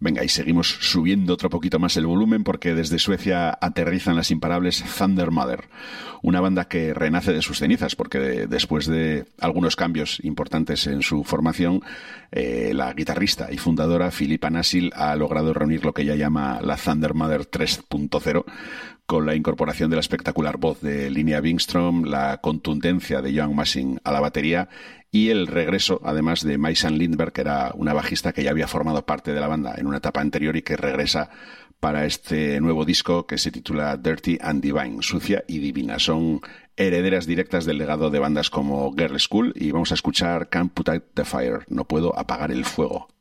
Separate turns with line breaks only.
Venga, y seguimos subiendo otro poquito más el volumen porque desde Suecia aterrizan las imparables Thunder Mother, una banda que renace de sus cenizas porque después de algunos cambios importantes en su formación, la guitarrista y fundadora Philippa Nassil ha logrado reunir lo que ella llama la Thunder Mother 3.0, con la incorporación de la espectacular voz de Linnea Wingstrom, la contundencia de Joan Massing a la batería y el regreso, además, de Maisan Lindberg, que era una bajista que ya había formado parte de la banda en una etapa anterior y que regresa para este nuevo disco que se titula Dirty and Divine, Sucia y Divina. Son herederas directas del legado de bandas como Girl School y vamos a escuchar Can't Put Out the Fire, No Puedo Apagar el Fuego.